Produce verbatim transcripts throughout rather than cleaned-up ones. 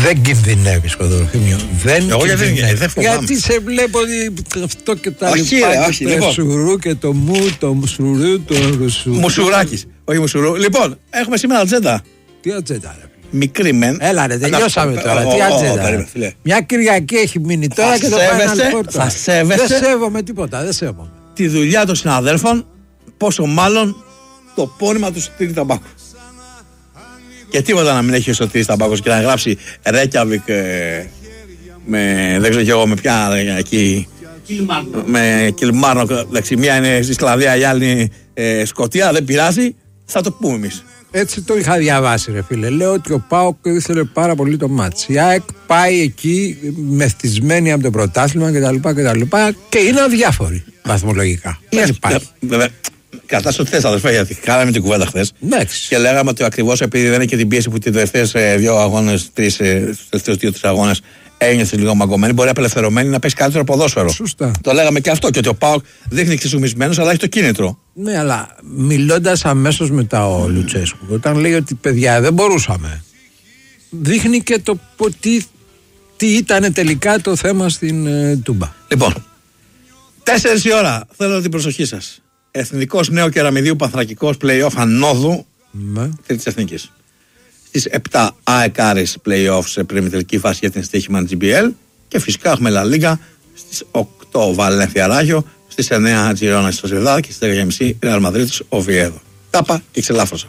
Δεν κινδυνεύεις, Κοντοροφήμιο. Δεν Εγώ γιατί, δεν φοβάμαι. Γιατί σε βλέπω αυτό και τα όχι, λοιπά. Ρε, και όχι, το λοιπόν. σουρού και το μου, το μουσουρού, το ρουσουρού. Μουσουράκης, όχι μουσουρού. Λοιπόν, έχουμε σήμερα ατζέντα. Τι ατζέντα, ρε. Μικρή μεν. Έλα ρε, τελειώσαμε τώρα. Τι ατζέντα. Μια Κυριακή έχει μείνει τώρα και το Final Four. Θα σέβεσαι. Δεν σέβομαι τίποτα, δεν σέβομαι. Τη δουλειά των συναδέλφων, πόσο μάλλον το πόνημα του Σωτήρη Ταμπάκου. Και τίποτα να μην έχει ο Σωτήρης Ταμπάκος και να γράψει Ρέκιαβικ ε, με, δεν ξέρω κι εγώ με ποια εκεί, με Κιλμάρνο, εντάξει, μία είναι στη Σλαβία, η άλλη είναι ε, Σκωτία, δεν πειράζει, θα το πούμε εμείς. Έτσι το είχα διαβάσει, ρε φίλε. Λέω ότι ο ΠΑΟΚ ήθελε πάρα πολύ το μάτς. Η ΑΕΚ πάει εκεί μεθυσμένη από το πρωτάθλημα κτλ. Και, και είναι αδιάφοροι βαθμολογικά. Δεν υπάρχει. Βέβαια, κρατάς ό,τι θες, αδερφέ, γιατί κάναμε την κουβέντα χθες. Και λέγαμε ότι ακριβώς επειδή δεν είναι και την πίεση που τις τελευταίες δύο αγώνες, τρεις, στους τελευταίους δύο-τρεις αγώνες ένιωσε λίγο μαγκωμένη, μπορεί απελευθερωμένη να παίξει καλύτερο ποδόσφαιρο. Σωστά. Το λέγαμε και αυτό. Και ότι ο ΠΑΟΚ δείχνει εξισουμισμένος, αλλά έχει το κίνητρο. Ναι, αλλά μιλώντας αμέσως μετά ο Λουτσέσκου, όταν λέει ότι παιδιά δεν μπορούσαμε, δείχνει και το τι, τι ήταν τελικά το θέμα στην ε, Τούμπα. Λοιπόν, τέσσερις η ώρα θέλω την προσοχή σας. Εθνικός Νέο Κεραμιδίου Πανθρακικός play-off ανόδου ναι. Τρίτης Εθνικής. Στις επτά ΑΕΚ Άρης play-off σε πριμιτελική φάση για την στοίχημα τζι μπι ελ και φυσικά έχουμε La Liga στις οκτώ Βαλένθια Ράγιο, στις εννέα Τζιρόνα στο Σοσιεδάδ και στις δέκα και μισή Ρεάλ Μαδρίτης Οβιέδο. Τάπα και ξελάφρωσα.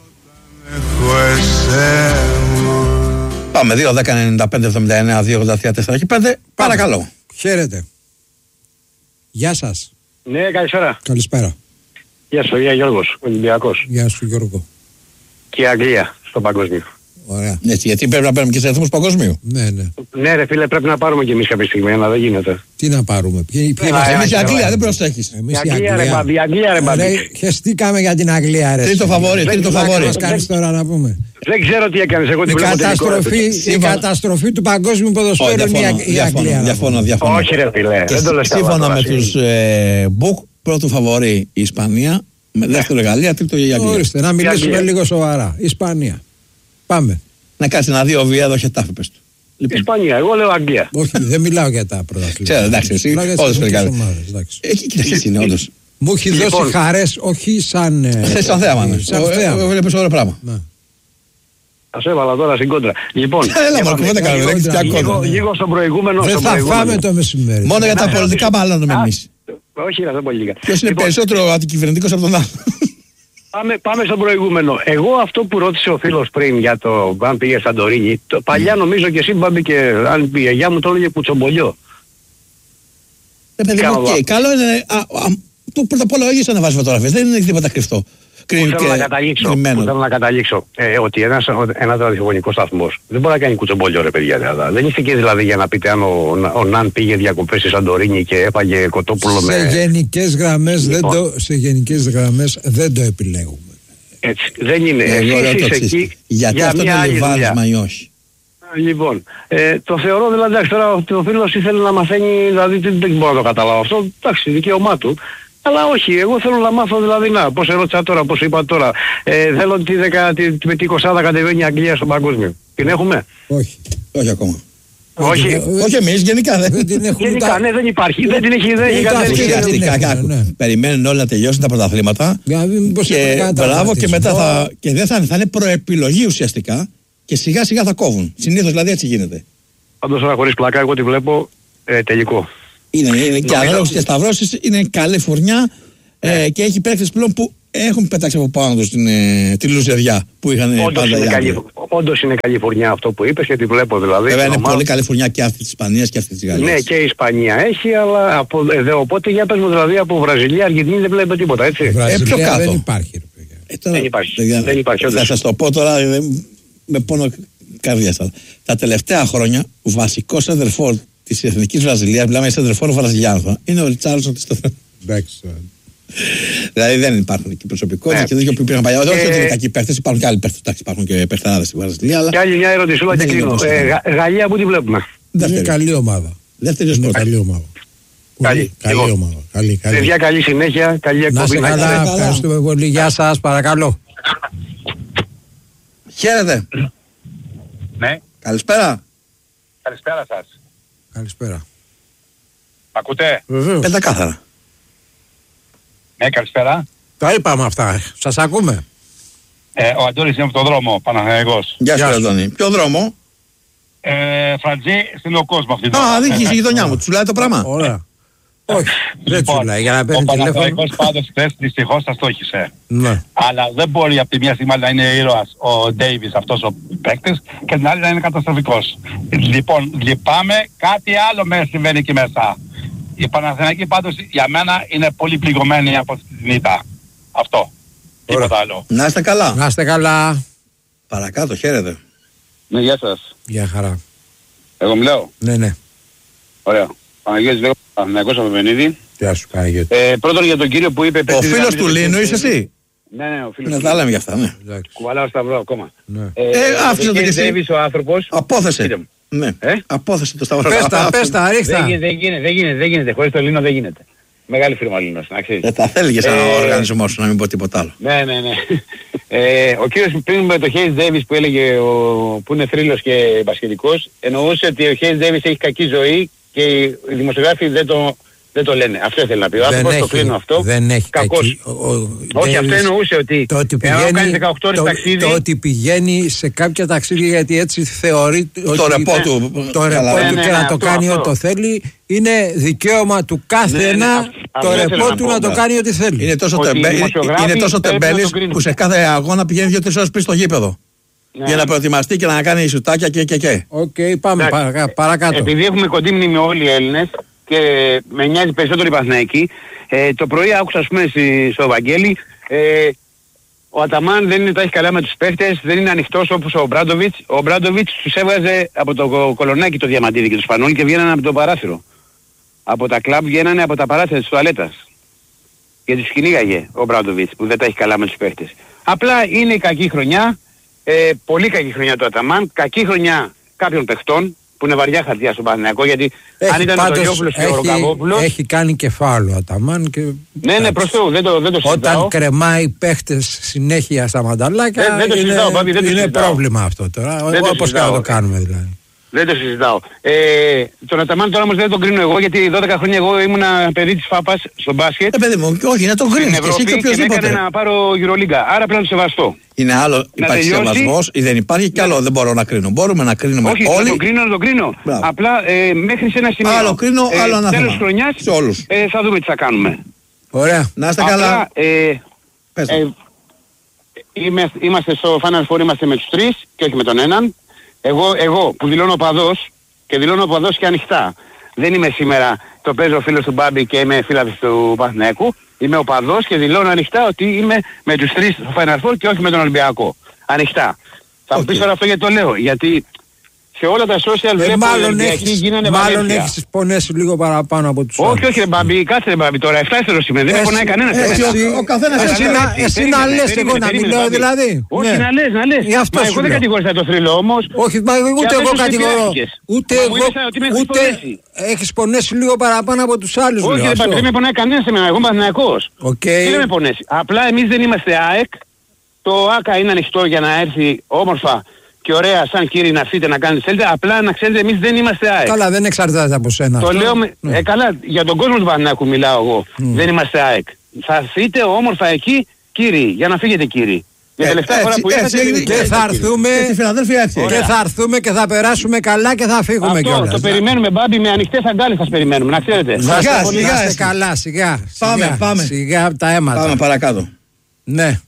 Πάμε δύο δέκα ενενήντα πέντε εβδομήντα εννέα δύο ογδόντα τρία τέσσερα και πέντε. Παρακαλώ. Χαίρετε. Γεια σας. Ναι, καλησπέρα. Καλησπέρα. Γεια σου, γεια Γιώργος, Ολυμπιακός. Γεια σου Γιώργο. Και η Αγγλία στον παγκόσμιο. Ωραία. Έτσι, γιατί πρέπει να παίρνουμε και σε αριθμούς παγκοσμίου. Ναι, ναι. Ναι ρε φίλε, πρέπει να πάρουμε και εμείς κάποια στιγμή, αλλά δεν γίνεται. Τι να πάρουμε, ποιοι είμαστε. Εμείς η Αγγλία, δεν προσέχεις. Εμείς η Αγγλία ρε μπαμπή, η Αγγλία ρε μπαμπή. Χεστήκαμε για την Αγγλία ρε. Τρίτο φαβόρι, τρίτο φαβόρι. Τι μας κάνεις τώρα να πούμε. Δεν ξέρω τι έκανες, εγώ την βλέπω τελικό. Η καταστροφή του παγκόσμιου ποδοσφαίρου είναι η Αγγλία. Διαφωνώ, διαφωνώ. Όχι ρε φίλε, δεν το λες. Σύμφωνα με τους Μπουκ, πρώτο φαβορί η Ισπανία, με δεύτερο η Γαλλία, τρίτο η Αγγλία. Ορίστε, να μιλήσουμε λίγο σοβαρά. Ισπανία. Πάμε. Να κάτσει να δει ο Βιέδο Χετάφη, πες του. Λοιπόν. Ισπανία, εγώ λέω Αγγλία. Όχι, δεν μιλάω για τα πρωταθλήματα. Ξέρω, εντάξει, εσύ, όντως πρέπει να Εκεί, κοίταξε, είναι όντως. Μου έχει δώσει χαρές, όχι σαν... Σαν θέαμα, ναι. Βλέπεις ωραίο πράγμα. Ας έβαλα τώρα στην κόντρα. Λοιπόν, έλα μόνο, κουβέντα κάνουμε, δεν έχεις πια κόντρα. Λίγο στο προηγούμενο. Δεν θα φάμε το μεσημέρι. Μόνο για τα πολιτικά μάλλον εμείς. Όχι, δεν πολύ λίγα. Ποιος είναι περισσότερο αντικυβερνητικός από τον άλλο. Πάμε, πάμε στο προηγούμενο. Εγώ αυτό που ρώτησε ο φίλος πριν για το αν πήγε Σαντορίνη, το, παλιά νομίζω και εσύ Μπάμπη και αν πήγε γιαγιά μου το έλεγε κουτσομπολιό. Ε, παιδί μου, okay. Καλό είναι, α, α, το πρώτα απ' όλα όχι ανεβάζει φωτογραφίες, δεν είναι τίποτα κρυφτό. Που θέλω να καταλήξω, που θέλω να καταλήξω ε, ότι ένας, ένας ραδιοφωνικός σταθμός δεν μπορεί να κάνει κουτσομπολιό ρε παιδιά. Δηλαδή. Δεν είστε εκεί δηλαδή για να πείτε αν ο, ο Ναν πήγε διακοπές στη Σαντορίνη και έπαγε κοτόπουλο σε με... Γενικές γραμμές λοιπόν. δεν το, σε γενικές γραμμές δεν το επιλέγουμε. Έτσι, δεν είναι. Εγώ λέω το εξής, γιατί για αυτό το λιβάρισμα ή όχι. Λοιπόν, ε, το θεωρώ δηλαδή, εντάξει, τώρα ότι ο φίλος ήθελε να μαθαίνει, δηλαδή δεν, δεν μπορώ να το καταλάβω αυτό, εντάξει, δικαίωμά του. Αλλά όχι, εγώ θέλω να μάθω δηλαδή, να, πώς ερώτησα τώρα, πώς είπα τώρα, ε, θέλω τη δεκα, τη, τη, με την εικοσάδα κατεβαίνει η Αγγλία στον παγκόσμιο. Την έχουμε? Όχι. Όχι ακόμα. Όχι, όχι, όχι εμείς, γενικά δεν, δεν την έχουμε. Γενικά, τα... ναι, δεν υπάρχει, δεν την έχει, δεν έχει. Περιμένουν όλα να τελειώσουν τα πρωταθλήματα και μπράβο και μετά θα, και δεν θα, θα είναι προεπιλογή ουσιαστικά και σιγά σιγά θα κόβουν. Συνήθως δηλαδή έτσι γίνεται. Πάντως τώρα χωρίς πλακά, εγώ τη βλέπω ε, τελικό. Είναι, είναι και ανάλογος και σταυρώσεις, είναι καλή φουρνιά ε, και έχει παίκτες πλέον που έχουν πετάξει από πάνω τους την, ε, τη λουζεριά που είχαν όντως πάντα είναι, καλή, όντως είναι καλή φουρνιά αυτό που είπες και τη βλέπω δηλαδή. Βέβαια είναι ομάδα... πολύ καλή φουρνιά και αυτή της Ισπανίας και αυτή της Γαλλίας. Ναι, και η Ισπανία έχει, αλλά από, ε, δε, οπότε για πες μου δηλαδή από Βραζιλία, Αργεντινή δεν βλέπετε τίποτα, έτσι. Βραζιλία ε, πιο κάτω. Δεν υπάρχει. Ε, τώρα, δεν υπάρχει, παιδιά, δεν υπάρχει θα σας το πω τώρα ε, με πόνο καρδιάς. Τα τελευταία χρόνια ο βασικός σεντερφόρ της Εθνικής Βραζιλίας, μιλάμε για σεντερφόρ βραζιλιάνο, είναι ο Ριτσάρλσον της Τοθένου. Εντάξει. Δηλαδή δεν υπάρχουν εκεί προσωπικότητες ναι. και τέτοιο που υπήρχαν παλιά. Και... Όχι ότι είναι κακοί παίχτες, υπάρχουν και άλλοι παίχτες. Εντάξει, υπάρχουν και παιχταράδες στη Βραζιλία. Αλλά... Και άλλη μια ερωτησούλα και κλείνω. Ε, Γα, Γαλλία που τη βλέπουμε? Είναι καλή ομάδα. Δεύτερη ως πρώτη. Καλή ομάδα. Καλή, καλή ομάδα. Καλή, καλή. Παιδιά, καλή συνέχεια, καλή εκπομπή. Να σε καλά, ευχαριστούμε πολύ. Γεια σας, παρακαλώ. Χαίρετε. Ναι. Καλησπέρα. Καλησπέρα σας. Καλησπέρα. Ακούτε? Βεβαίως. Πεντακάθαρα. Ναι, καλησπέρα. Τα είπαμε αυτά. Σας ακούμε. Ε, ο Αντώνης είναι από τον δρόμο, Παναθηναϊκός. Γεια σου, Γεια σου. Αντώνη. Ποιο δρόμο? Ε, Φραντζή, στην Οκόσμο αυτή την Α, ώρα. δίκη, η γειτονιά μου. Του λέει το πράγμα. Ωραία. Όχι, δεν Λοιπόν, τσουλάει για να ο παίρνει τηλέφωνο. Παναθηναϊκός πάντως χθες δυστυχώς τα στόχισε. Ναι. Αλλά δεν μπορεί από τη μια στιγμή να είναι ήρωας ο Ντέιβις, αυτός ο παίκτης, και την άλλη να είναι καταστροφικός. Λοιπόν, λυπάμαι, κάτι άλλο μέσα συμβαίνει εκεί μέσα. Η Παναθηναϊκή πάντως για μένα είναι πολύ πληγωμένη από την ήττα. Αυτό. Τίποτα άλλο. Να είστε καλά. Να είστε καλά. Παρακάτω, χαίρετε. Ναι, γεια σας. Γεια χαρά. Εγώ μιλάω. Ναι, ναι. Ωραία. Παναγιώτης Λέγος, Παναθηναϊκός από Βενίδη. Γεια σου, Παναγιώτη. Ε, πρώτον για τον κύριο που είπε... Ο φίλος του Λίνου είσαι εσύ. Ναι, ναι, ο φίλος Να του τα λέμε για αυτά, ναι. Εντάξει. Κουβαλάω σταυρό ακόμα. Ναι. Ε, άφησε το ο κι εσύ. Ντέιβις ο άνθρωπος... Πείτε Απόθεσε. μου. Ναι. Ε? Απόθεσε το σταυρό. Πες τα, πες τα, Δεν ρίχτα. γίνεται, δεν γίνεται, δεν γίνεται, δεν γίνεται. Χωρίς το Λίνο δεν γίνεται. Μεγάλη φίρμα Λίνος, να ξέρεις. Δεν τα θέλει και σαν Ε, οργανισμό σου, να μην πω τίποτα άλλο. Ναι, ναι, ναι. Ε, ο κύριος πριν με το Hayes Davis που έλεγε ο, που είναι θρύλος και μπασκετικός, εννοούσε ότι ο Hayes Davis έχει κακή ζωή και οι δημοσιογράφοι δεν το, δεν το λένε. Αυτό ήθελε να πει. Ο Δεν άνθρωπος το έχει, κρίνω αυτό. δεν έχει κακός. κακή. Ο- ο Όχι, Davis, αυτό εννοούσε ότι το ότι εάν πηγαίνει, κάνει δεκαοκτώ ώρες το, ταξίδι... το ότι πηγαίνει σε κάποια ταξίδια γιατί έτσι θεωρεί ότι Το ρεπό του. το Καλά. ρεπό Ναι, του ναι, και ναι, να το αυτό, κάνει αυτό. ό,τι θέλει είναι δικαίωμα του κάθε Ναι, ναι, ένα αυτό- το αυτό ήθελα ρεπό να του πω, να το ναι. κάνει ό,τι θέλει. Είναι τόσο, Ότι οι τεμπέ... δημοσιογράφοι είναι τόσο πρέπει να τεμπέλης τον κρίνουν. που σε κάθε αγώνα πηγαίνει δύο-τρεις ώρες πριν στο γήπεδο. Ναι. Για να προετοιμαστεί και να κάνει σουτάκια και και και. Οκ, πάμε Εντάξει. παρακα- παρακάτω. Επειδή έχουμε κοντή μνήμη όλοι οι Έλληνες και με νοιάζει περισσότερο η Παναθηναϊκή, ε, το πρωί άκουσα ας πούμε στη- στο Βαγγέλη, ε, ο Αταμάν δεν είναι τα έχει καλά με τους παίχτες, δεν είναι ανοιχτός όπως ο Μπράντοβιτς. Ο Μπράντοβιτς τους έβγαζε από το κο- κολονάκι το Διαμαντίδη και το Σπανούλη και βγαίνανε από το παράθυρο. Από τα κλαμπ βγαίνανε από τα παράθυρα της τουαλέτας. Και τους κυνήγαγε ο Μπράντοβιτς που δεν τα έχει καλά με τους παίχτες. Απλά είναι η κακή χρονιά, ε, πολύ κακή χρονιά του Αταμάν, κακή χρονιά κάποιων παιχτών που είναι βαριά χαρτιά στον Παναθηναϊκό, γιατί αν ήταν ο πάντως, Τολιόπουλος και ο έχει, Ροκαβόπουλος... έχει κάνει κεφάλαιο ο Αταμάν και Ναι, ναι, προς Θεού, δεν το, δεν το συζητάω. όταν κρεμάει παίχτες συνέχεια στα μανταλάκια Δεν- δεν το είναι, συζητάω, Πάπη, δεν το είναι συζητάω. πρόβλημα αυτό τώρα, Δεν το όπως και να συζητάω. το κάνουμε δηλαδή. Δεν το συζητάω. Ε, τον Αταμάν τώρα όμως δεν τον κρίνω εγώ, γιατί δώδεκα χρόνια εγώ ήμουνα παιδί της Φάπας στο μπάσκετ. Ε, παιδί μου, όχι, να το Στην κρίνει και εσύ Ευρώπη και και με έκανε οποιοδήποτε. να πάρω Euroliga. Άρα πρέπει να το σεβαστώ. Είναι άλλο, υπάρχει τελειώσει. σεβασμός ή δεν υπάρχει κι άλλο δεν μπορώ να κρίνω. Μπορούμε να κρίνουμε Όχι, να όλοι. τον κρίνω, να τον κρίνω. Μπράβο. Απλά ε, μέχρι σε ένα σημείο. Άλλο κρίνω, άλλο ανάθεμα. Τέλος χρονιάς Σε όλους. ε, θα δούμε τι θα κάνουμε. Ωραία. Να είστε Απλά, καλά. ε, Πες το. ε, είμαι, είμαστε στο Final Four, είμαστε με τους τρεις και όχι με τον έναν. Εγώ, εγώ που δηλώνω οπαδός και δηλώνω οπαδός και ανοιχτά. Δεν είμαι σήμερα το παίζω φίλος του Μπάμπη και είμαι φίλαθος του Παναθηναϊκού. Είμαι οπαδός και δηλώνω ανοιχτά ότι είμαι με τους τρεις στο Final Four και όχι με τον Ολυμπιακό. Ανοιχτά. Θα μου Οκ. πεις τώρα αυτό γιατί το λέω. Γιατί σε όλα τα social Ε, βλέπω οι μάλλον Ολυμπιακοί έχεις, γίνανε μάλλον Βαλένθια. έχεις πονέσει λίγο παραπάνω από τους Όχι, άλλους. όχι ρε Μπάμπη, κάτσε ρε Μπάμπη τώρα, εφτάστερος είμαι, δεν με Εσύ- πονάει κανένας. εσύ- εμένα. ο καθένας εσύ έτσι, να- έτσι, εσύ περίμενε, να λες, περίμενε, εγώ να περίμενε, μιλάω Μπάμπη. δηλαδή. Όχι Ναι. να λες, να λες. Γι' αυτό Μα σου εγώ δεν λέω. κατηγορήσα το θρύλο όμως. Όχι, μα ούτε Και εγώ αμέσως κατηγορώ. επηρεάστηκες. Ούτε Μα μου εγώ, είπες ότι με έχεις ούτε πονέσει. έχεις πονέσει λίγο παραπάνω από τους άλλους. Όχι λέω ρε αυτό. Μπάμπη, δεν με πονάει κανένας εμένα, εγώ είμαι Παναθηναϊκός. Οκ. Τι δεν με πονέσει. Απλά εμείς δεν είμαστε ΑΕΚ. Το ΆΚΑ είναι ανοιχτό για να έρθει όμορφα και ωραία σαν κύριοι να έρθετε να κάνετε θέλετε. Απλά να ξέρετε εμείς δεν είμαστε ΑΕΚ. Καλά, δεν εξαρτάται από σένα. Το αυτό. λέω με... Ναι. ε, καλά, για τον κόσμο του Παναθηναϊκού μιλάω εγώ. Δεν είμαστε ΑΕΚ. Θα έρθετε όμορφα εκεί κύριοι, για να φύγετε κύριοι. Για Ε, τελευταία έτσι, φορά που έτσι ήρθατε έγινε δεν Και ήρθατε, θα κύριοι. έρθουμε Και στη Φιλαδέλφια έτσι. και Ωραία. θα έρθουμε και θα περάσουμε καλά και θα φύγουμε Αυτό κιόλας. το περιμένουμε Μπάμπη, με ανοιχτές αγκάλες σας περιμένουμε, να ξέρετε. Να Σιγά, είστε πολύ- σιγά, να είστε εσύ. καλά, σιγά. Πάμε, σιγά, πάμε. Σιγά τα αίματα. Πάμε παρακάτω. Ναι,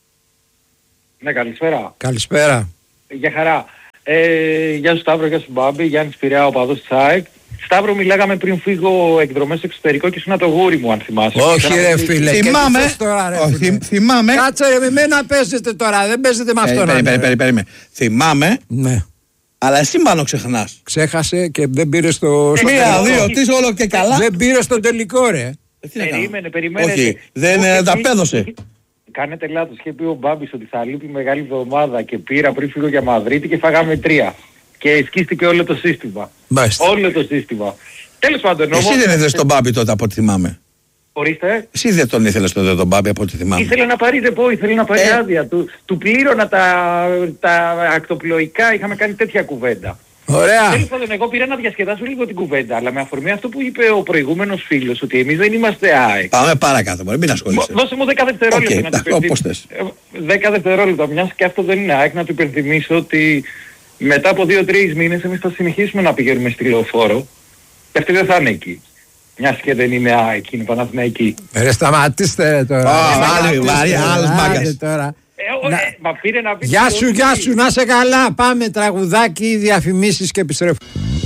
Ναι, καλησπέρα. καλησπέρα. Για χαρά. Ε, γεια σου Σταύρο, γεια σου Μπάμπη, Γιάννης Πειραιά, οπαδός της ΑΕΚ. Σταύρο, μιλάγαμε πριν φύγω εκδρομές στο εξωτερικό και ήσουν το γούρι μου, αν θυμάσαι. Όχι Είχαμε ρε πει- φίλε. και τι Θυμάμαι. θες τώρα, ρε, Όχι, φίλε. θυμ- θυμάμαι. Κάτσε ρε, με μένα παίζετε τώρα, δεν παίζετε με Ε, αυτόν. περί- περί- περί- περίμενε. Θυμάμαι, Ναι, αλλά εσύ μάλλον ξεχνάς. ξέχασε και δεν πήρε στο, στο Μία, τελικό. δύο, τρεις, όλο και καλά. Δεν πήρε στο τελικό ρε. Ε, τι να κάνω. Περίμενε, περιμένετε. Όχι, δεν Όχι, ε, τα όχι. πέδωσε. Κάνετε λάθος. Είχε πει ο Μπάμπης ότι θα λείπει μεγάλη εβδομάδα και πήρα πριν φύγω για Μαδρίτη και φάγαμε τρία. Και σκίστηκε όλο το σύστημα. Μάλιστα. Όλο το σύστημα. Τέλος πάντων όμως... Εσύ δεν ήθελες τον Μπάμπη τότε από ό,τι θυμάμαι. Ορίστε. Εσύ δεν τον ήθελες τότε τον Μπάμπη από ό,τι θυμάμαι. Ήθελε να πάρει ρεπό, ήθελε να πάρει Ε. άδεια. Του, του πλήρωνα τα, τα ακτοπλοϊκά, είχαμε κάνει τέτοια κουβέντα. Ωραία. Τέλος πάντων, εγώ πήρα να διασκεδάσω λίγο την κουβέντα, αλλά με αφορμή αυτό που είπε ο προηγούμενος φίλος, ότι εμείς δεν είμαστε ΑΕΚ. Πάμε παρακάτω, μπορεί, μην ασχολείσαι. Δώσε μου δέκα δευτερόλεπτα Okay, να του όπως υπενθυμίσω. θες. δέκα δευτερόλεπτα, μιας και αυτό δεν είναι ΑΕΚ, να του υπενθυμίσω ότι μετά από δύο τρεις μήνες εμείς θα συνεχίσουμε να πηγαίνουμε στη Λεωφόρο και αυτή δεν θα είναι εκεί. Μιας και δεν είναι ΑΕΚ, είναι Παναθηναϊκή. Ρε σταματήστε ρε τώρα. Άλλη, βαρύ, άλλος μάγκας. Τώρα. Ε, ο, Να- ε, μα πήρε να πει... Γεια σου, γεια σου, να σε καλά. Πάμε τραγουδάκι, διαφημίσεις και επιστρέφουμε.